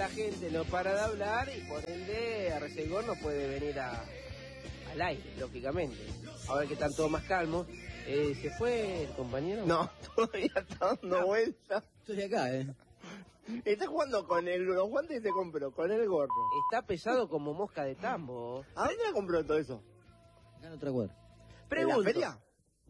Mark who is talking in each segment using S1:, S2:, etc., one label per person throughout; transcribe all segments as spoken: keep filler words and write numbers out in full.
S1: la gente no para de hablar y por ende Arcegón no puede venir a, al aire, lógicamente. Ahora que están todos más calmos. Eh, ¿Se fue el compañero?
S2: No, todavía está dando
S1: No.
S2: vueltas.
S3: Estoy acá, ¿eh?
S2: Está jugando con el, los guantes que se compró, con el gorro.
S1: Está pesado como mosca de tambo.
S2: ¿A dónde le compró todo eso?
S3: Acá en otra cuadra.
S1: Pregunto.
S2: ¿En la feria?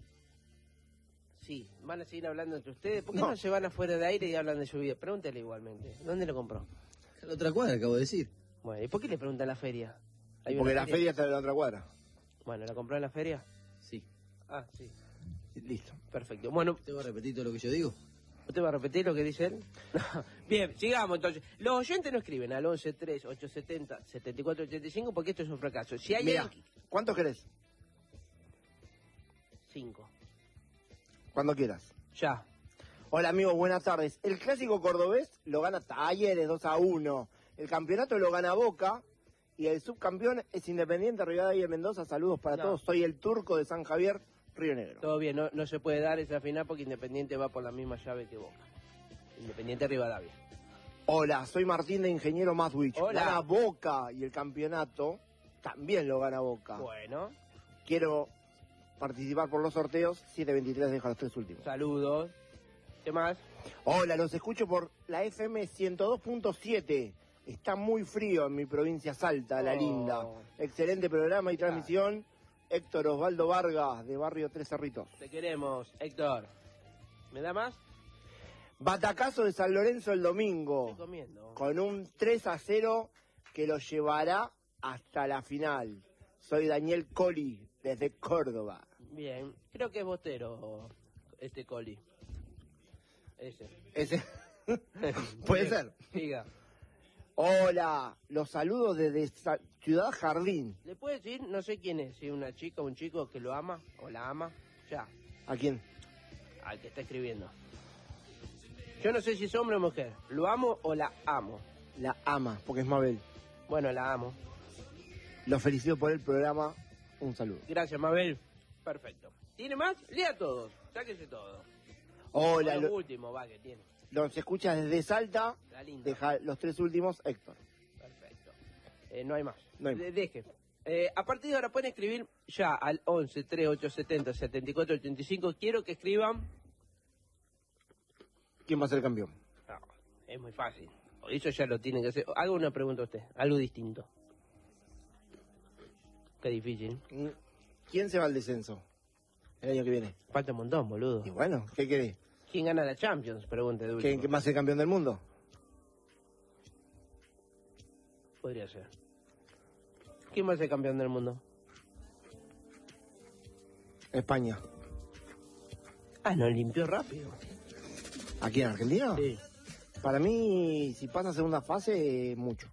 S1: Sí, van a seguir hablando entre ustedes. ¿Por qué no,
S2: No.
S1: se van afuera de aire y hablan de su vida? Pregúntele igualmente. ¿Dónde lo compró?
S3: Acá en la otra cuadra, acabo de decir.
S1: Bueno, ¿y por qué le preguntan la feria? ¿Hay
S2: Porque
S1: una
S2: la feria está en la otra cuadra.
S1: Bueno, ¿la compró en la feria?
S3: Sí.
S1: Ah, sí.
S2: Listo.
S1: Perfecto. Bueno,
S3: ¿Te va a repetir todo lo que yo digo?
S1: ¿usted va a repetir lo que dice él? Bien, sigamos entonces. Los oyentes no escriben al once tres ocho siete cero siete cuatro ocho cinco porque esto es un fracaso. Si hay
S2: Mira,
S1: alguien...
S2: ¿cuántos querés?
S1: Cinco.
S2: Cuando quieras.
S1: Ya.
S2: Hola amigos, buenas tardes. El clásico cordobés lo gana Talleres dos a uno. El campeonato lo gana Boca. Y el subcampeón es Independiente Rivadavia de Mendoza. Saludos para
S1: No.
S2: todos. Soy el turco de San Javier, Río Negro.
S1: Todo bien, no, no se puede dar esa final porque Independiente va por la misma llave que Boca. Independiente Rivadavia.
S2: Hola, soy Martín de Ingeniero Maswich.
S1: Hola.
S2: Gana Boca y el campeonato también lo gana Boca.
S1: Bueno,
S2: Quiero participar por los sorteos. siete veintitrés deja los tres últimos.
S1: saludos. ¿Qué más?
S2: Hola, los escucho por la F M ciento dos punto siete. Está muy frío en mi provincia Salta, La
S1: Oh.
S2: Linda. Excelente programa y
S1: Claro.
S2: transmisión. Héctor Osvaldo Vargas, de Barrio Tres Cerritos.
S1: Te queremos, Héctor. ¿Me da más?
S2: Batacazo de San Lorenzo el domingo.
S1: Estoy comiendo.
S2: Con un tres a cero que lo llevará hasta la final. Soy Daniel Coli, desde Córdoba.
S1: Bien, creo que es bostero este Coli. Ese.
S2: Ese... Puede ser.
S1: Siga.
S2: Hola, los saludos desde Sa- Ciudad Jardín.
S1: ¿Le puede decir? No sé quién es, si es una chica o un chico que lo ama o la ama. Ya,
S2: ¿A quién?
S1: al que está escribiendo. Yo no sé si es hombre o mujer. ¿Lo amo o la amo?
S2: La ama, porque es Mabel.
S1: Bueno, la amo.
S2: Los felicito por el programa. Un saludo.
S1: Gracias, Mabel. Perfecto. ¿Tiene más? Lea todos. Sáquese todo.
S2: Hola,
S1: Bueno,
S2: lo-
S1: último, va, que tiene.
S2: los escuchas desde Salta.
S1: La linda.
S2: Deja los tres últimos, Héctor.
S1: Perfecto. Eh, no hay más.
S2: No hay más.
S1: De- Deje. Eh, a partir de ahora pueden escribir ya al once tres ocho siete cero siete cuatro ocho cinco. Quiero que escriban...
S2: ¿Quién va a ser campeón?
S1: No, es muy fácil. Eso ya lo tienen que hacer. Hago una pregunta a usted. Algo distinto. Qué difícil.
S2: Mm, ¿Quién se va al descenso el año que viene?
S1: Falta un montón, boludo.
S2: Y bueno, ¿qué querés?
S1: ¿Quién gana la Champions? Pregunta de último.
S2: ¿Quién, quién va a ser campeón del mundo?
S1: Podría ser. ¿Quién va a ser campeón del mundo?
S2: España.
S1: Ah, nos limpió rápido.
S2: ¿Aquí en Argentina?
S1: Sí.
S2: Para mí, si pasa a segunda fase, mucho.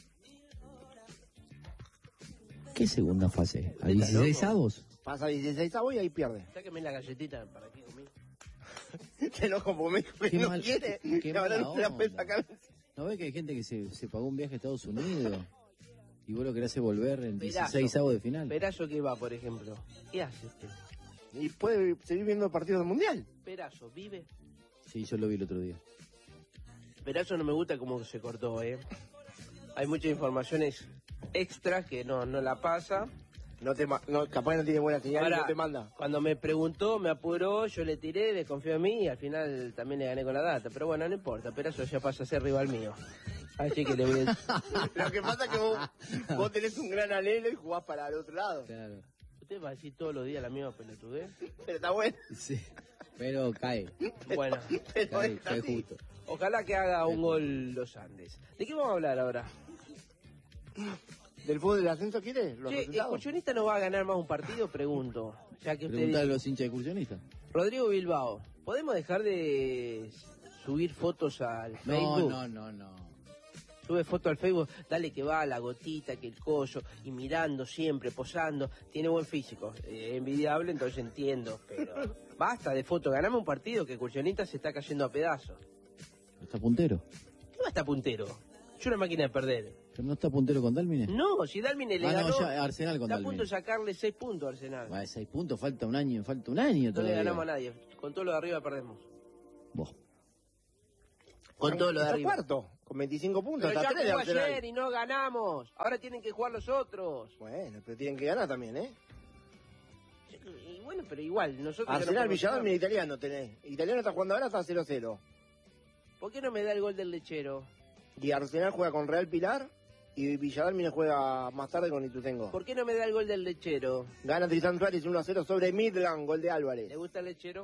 S3: ¿Qué segunda fase? ¿A
S1: ¿Estás
S3: dieciséis
S1: loco?
S3: avos?
S2: Pasa a dieciséis avos y ahí pierde.
S1: Sáqueme la galletita para que comí.
S2: Te enojo porque me dijo que
S3: Qué
S2: no
S3: mal-
S2: quiere.
S3: qué
S2: Y ahora
S3: mala
S2: no te la puedes
S3: onda.
S2: sacar.
S3: ¿No ves que hay gente que se, se pagó un viaje a Estados Unidos y vos lo querés hacer volver en
S1: Perazo.
S3: dieciséis avos de final?
S1: Perazo que va, por ejemplo. ¿Qué hace usted?
S2: Y puede seguir viendo partidos del mundial.
S1: Perazo, ¿vive?
S3: Sí, yo lo vi el otro día.
S1: Perazo no me gusta cómo se cortó, ¿eh? Hay muchas informaciones extras que no, no la pasa.
S2: No te ma- no, capaz no tiene buena señal y
S1: Ahora,
S2: no te manda.
S1: cuando me preguntó, me apuró, yo le tiré, desconfió en mí y al final también le gané con la data. Pero bueno, no importa, Perazo ya pasa a ser rival mío. Así que le voy a...
S2: Lo que pasa es que vos, vos tenés un gran anhelo y jugás para el otro lado.
S3: Claro.
S1: ¿Usted va a decir todos los días la misma pelotudez?
S2: Pero está bueno.
S3: Sí. Pero cae.
S1: Bueno,
S2: Pero
S3: Cae,
S2: es
S3: cae
S2: así.
S3: justo.
S1: ojalá que haga un gol los Andes. ¿De qué vamos a hablar ahora?
S2: ¿Del fútbol del ascenso quiere? ¿Los
S1: Che, ¿el
S2: resultados?
S1: Excursionista no va a ganar más un partido? Pregunto. Ya que usted
S3: Preguntale a
S1: dice-
S3: los hinchas excursionistas.
S1: Rodrigo Bilbao, ¿podemos dejar de subir fotos al
S3: No,
S1: Facebook?
S3: no, no, no.
S1: Sube foto al Facebook, dale que va, la gotita, que el collo, y mirando siempre, posando. Tiene buen físico, eh, envidiable, entonces entiendo, pero basta de fotos, ganame un partido que Excursionista se está cayendo a pedazos.
S3: ¿Está puntero?
S1: ¿Qué va a estar puntero? Yo una máquina de perder.
S3: ¿Pero no está puntero con Dalmine?
S1: No, si Dalmine le
S3: Ah, no,
S1: ganó,
S3: ya, Arsenal con
S1: está a punto
S3: Dalmine.
S1: de sacarle seis puntos a Arsenal.
S3: Va, seis puntos, falta un año, falta un año
S1: No le
S3: todavía.
S1: ganamos a nadie, con todo lo de arriba perdemos.
S3: Vos.
S1: Con todo lo de
S2: Está
S1: arriba.
S2: cuarto. Con veinticinco puntos.
S1: Pero
S2: Hasta
S1: ya
S2: tres de
S1: jugó
S2: Arsenal.
S1: ayer y no ganamos. Ahora tienen que jugar los otros.
S2: Bueno, pero tienen que ganar también, ¿eh?
S1: Y bueno, pero igual, nosotros... ya no
S2: Arsenal,
S1: podemos
S2: Villadalmi,
S1: ganar.
S2: Italiano tenés. Italiano está jugando ahora, está cero cero.
S1: ¿Por qué no me da el gol del lechero?
S2: Y Arsenal juega con Real Pilar y Villadalmi juega más tarde con Ituzaingó.
S1: ¿Por qué no me da el gol del lechero?
S2: Gana Tristan Suárez uno a cero sobre Midland, gol de Álvarez.
S1: ¿Le gusta el lechero?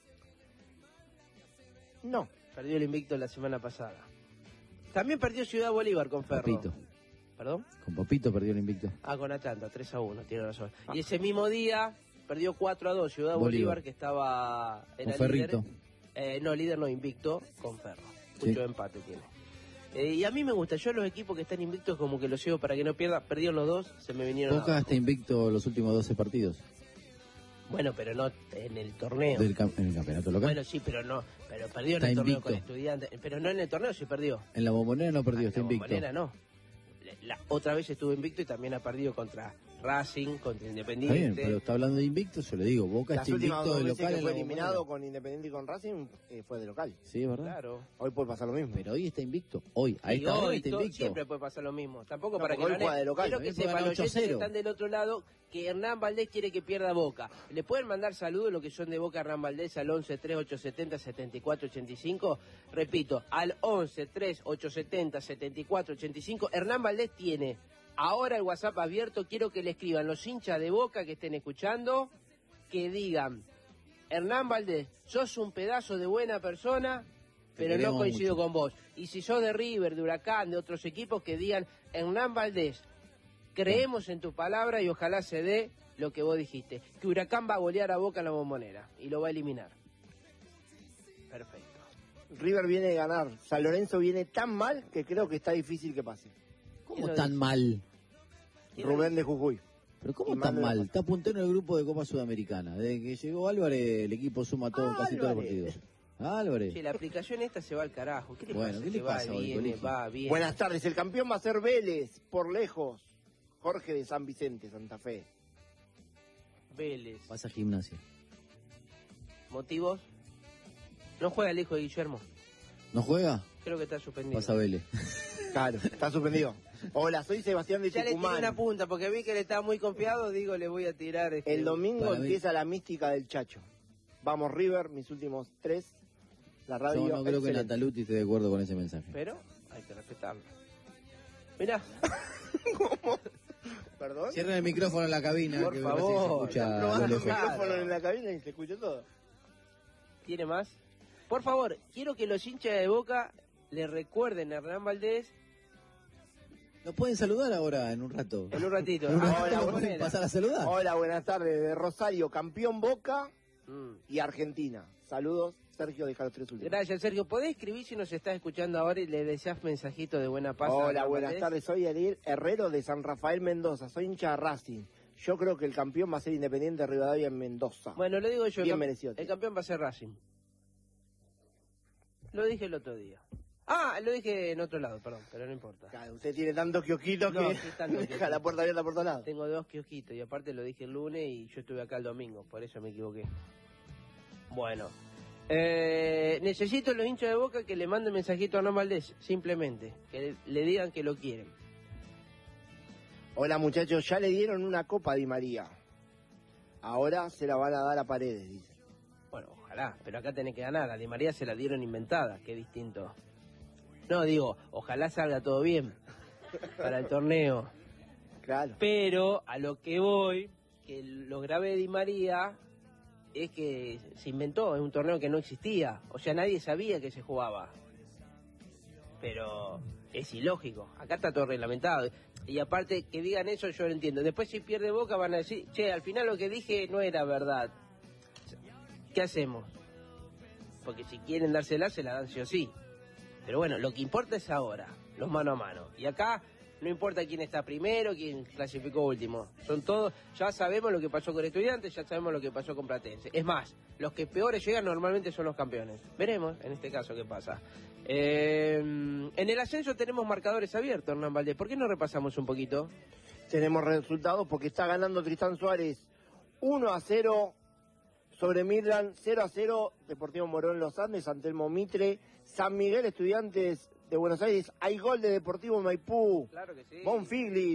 S2: No.
S1: Perdió el invicto la semana pasada. También perdió Ciudad Bolívar con Ferro.
S3: Papito.
S1: ¿Perdón?
S3: Con Papito perdió el invicto.
S1: Ah, con Atlanta, tres a uno, tiene razón. Y ese mismo día perdió cuatro a dos Ciudad
S3: Bolívar,
S1: Bolívar, que estaba...
S3: Con Ferrito.
S1: Eh, no, líder no, invicto con Ferro.
S3: Sí.
S1: Mucho empate tiene. Eh, y a mí me gusta, yo los equipos que están invictos como que los sigo para que no pierda. Perdieron los dos, se me vinieron
S3: Boca
S1: abajo.
S3: está invicto los últimos doce partidos
S1: Bueno, pero no en el torneo.
S3: del cam- en el campeonato local.
S1: Bueno, sí, pero no. Pero perdió en
S3: Está
S1: el torneo
S3: invicto.
S1: con Estudiantes. Pero no en el torneo, sí perdió.
S3: En la Bombonera no perdió,
S1: Ah,
S3: está
S1: la
S3: invicto.
S1: Bombonera no. La, otra vez estuvo invicto y también ha perdido contra Racing, contra
S3: Está
S1: Independiente.
S3: bien, pero está hablando de invicto, yo le digo, Boca
S2: Las
S3: está
S2: últimas
S3: invicto
S2: dos
S3: de
S2: veces
S3: local
S2: que
S3: en
S2: fue
S3: la
S2: eliminado
S3: Bombonera.
S2: con Independiente y con Racing eh, fue de local.
S3: Sí, es verdad.
S1: Claro.
S2: Hoy puede pasar lo mismo.
S3: Pero hoy está invicto, hoy, a
S1: Y
S3: esta hora
S1: hoy
S3: está
S1: todo-
S3: invicto.
S1: siempre puede pasar lo mismo. Tampoco
S2: No,
S1: para que
S2: porque
S1: no
S2: hoy juega de local.
S1: Quiero que
S3: Hoy juega
S1: sepan los
S3: ocho a
S1: oyentes que
S3: cero.
S1: están del otro lado que Hernán Valdés quiere que pierda Boca. ¿Le pueden mandar saludos los que son de Boca a Hernán Valdés al once tres ocho setenta setenta y cuatro ochenta y cinco? Repito, al once tres ocho setenta setenta y cuatro ochenta y cinco. Hernán Valdés tiene ahora el WhatsApp abierto. Quiero que le escriban los hinchas de Boca que estén escuchando, que digan: Hernán Valdés, sos un pedazo de buena persona,
S3: Te
S1: pero no
S3: queremos
S1: coincido
S3: mucho.
S1: con vos. Y si sos de River, de Huracán, de otros equipos, que digan: Hernán Valdés, creemos en tu palabra y ojalá se dé lo que vos dijiste, que Huracán va a golear a Boca en la Bombonera y lo va a eliminar. Perfecto.
S2: River viene de ganar. San Lorenzo viene tan mal que creo que está difícil que pase.
S3: ¿Cómo
S1: lo
S3: tan
S1: dice?
S3: mal?
S1: ¿Quién
S2: Rubén de Jujuy.
S3: Pero
S2: Y
S3: ¿cómo tan
S2: manda
S3: mal?
S2: una-
S3: Está puntero en el grupo de Copa Sudamericana. Desde que llegó Álvarez, el equipo suma todo, casi todos los
S2: Álvarez.
S3: partidos. Álvarez.
S1: Sí, la aplicación esta se va al carajo. ¿Qué le
S3: Bueno,
S1: pasa?
S3: ¿qué le
S1: Se va,
S3: pasa hoy,
S1: viene,
S3: colegio?
S1: va, bien.
S2: Buenas tardes. El campeón va a ser Vélez, por lejos. Jorge de San Vicente, Santa Fe.
S1: Vélez.
S3: Pasa gimnasia.
S1: ¿Motivos? No juega el hijo de Guillermo.
S3: ¿No juega?
S1: Creo que está suspendido.
S3: Pasa Vélez.
S2: Claro, está suspendido. Hola, soy Sebastián de
S1: Ya le tiré
S2: Tucumán.
S1: una punta porque vi que le estaba muy confiado. Digo, le voy a tirar. Este...
S2: El domingo
S3: Para mí-
S2: empieza la mística del Chacho. Vamos River, mis últimos tres. La radio.
S3: Yo no creo que
S2: excelente.
S3: Nataluti esté de acuerdo con ese mensaje.
S1: Pero hay que respetarlo. Mirá,
S2: ¿Perdón?
S3: Cierren el micrófono en la cabina,
S1: Por
S3: que
S1: favor,
S3: parece que se
S2: Están
S3: escucha a
S2: probando
S3: lo
S2: el
S3: lejos.
S1: Claro.
S2: micrófono en la cabina y se escucha todo.
S1: ¿tiene más? Por favor, quiero que los hinchas de Boca le recuerden a Hernán Valdés
S3: Nos pueden saludar ahora en un rato.
S1: en un ratito.
S3: En un
S1: Ah,
S3: rato
S2: hola,
S3: nos
S1: bueno,
S3: pueden
S1: manera.
S3: pasar a saludar.
S2: Hola, buenas tardes. De Rosario, campeón Boca
S1: Mm.
S2: y Argentina. Saludos, Sergio, deja los tres últimos.
S1: Gracias, Sergio. ¿Podés escribir si nos estás escuchando ahora y le deseas mensajito de buena paz? a
S2: Hola,
S1: Hernán
S2: buenas
S1: Valdés?
S2: tardes. Soy Ariel Herrero de San Rafael, Mendoza. Soy hincha de Racing. Yo creo que el campeón va a ser Independiente de Rivadavia en Mendoza.
S1: Bueno, lo digo yo. el
S2: Bien
S1: cam-
S2: merecido, tío.
S1: El campeón va a ser Racing. Lo dije el otro día. Ah, lo dije en otro lado, perdón, pero no importa.
S2: Claro, usted tiene tantos kiosquitos
S1: No,
S2: que
S1: sí, tanto
S2: deja
S1: kiosquito.
S2: la puerta abierta por todos lados.
S1: Tengo dos kiosquitos y aparte lo dije el lunes y yo estuve acá el domingo, por eso me equivoqué. Bueno, eh, necesito los hinchas de Boca que le manden mensajito a Hernán Valdés, simplemente, que le, le digan que lo quieren.
S2: Hola, muchachos. Ya le dieron una copa a Di María. Ahora se la van a dar a Paredes, dice.
S1: Bueno, ojalá, pero acá tenés que ganar. A Di María se la dieron inventada, qué distinto. No, digo, ojalá salga todo bien para el torneo.
S2: Claro.
S1: Pero a lo que voy, que lo grave de Di María es que se inventó, es un torneo que no existía. O sea, nadie sabía que se jugaba. Pero es ilógico, acá está todo reglamentado. Y aparte, que digan eso yo lo entiendo. Después si pierde Boca van a decir, che, al final lo que dije no era verdad. ¿Qué hacemos? Porque si quieren dársela, se la dan sí o sí. Pero bueno, lo que importa es ahora, los mano a mano. Y acá no importa quién está primero, quién clasificó último. Son todos, ya sabemos lo que pasó con Estudiantes, ya sabemos lo que pasó con Platense. Es más, los que peores llegan normalmente son los campeones. Veremos en este caso qué pasa. Eh, en el ascenso tenemos marcadores abiertos, Hernán Valdés. ¿Por qué no repasamos un poquito?
S2: Tenemos resultados porque está ganando Tristán Suárez uno a cero sobre Midland, cero a cero Deportivo Morón Los Andes, San Telmo Mitre, San Miguel Estudiantes de Buenos Aires. Hay gol de Deportivo Maipú.
S1: Claro que sí.
S2: Bonfigli.